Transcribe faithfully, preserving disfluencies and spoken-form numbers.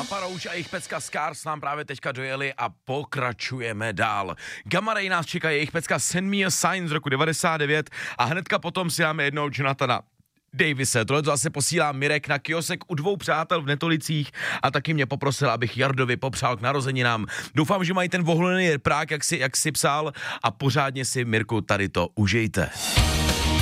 Papa Roach a jejich pecka Scars nám právě teďka dojeli a pokračujeme dál. Gamma Ray nás čeká jejich pecka Send Me a Sign z roku devadesát devět a hnedka potom si dáme jednou Jonathana Davise. Tohle to zase posílá Mirek na kiosek u dvou přátel v Netolicích a taky mě poprosil, abych Jardovi popřál k narozeninám. Doufám, že mají ten vohlený prák, jak si, jak si psal, a pořádně si, Mirku, tady to užijte.